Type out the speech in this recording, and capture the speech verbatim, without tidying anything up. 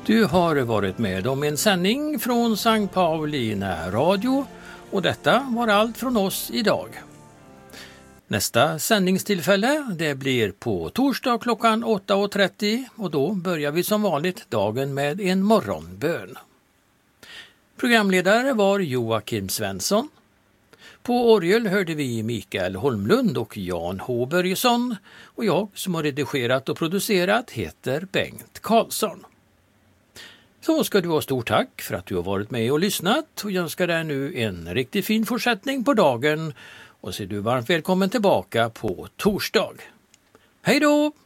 Du har varit med om en sändning från Sankt Paulina Radio och detta var allt från oss idag. Nästa sändningstillfälle det blir på torsdag klockan åtta och trettio och då börjar vi som vanligt dagen med en morgonbön. Programledare var Joakim Svensson. På orgel hörde vi Mikael Holmlund och Jan H. Börjesson och jag som har redigerat och producerat heter Bengt Karlsson. Så ska du ha stort tack för att du har varit med och lyssnat och jag önskar dig nu en riktigt fin fortsättning på dagen och så är du varmt välkommen tillbaka på torsdag. Hej då!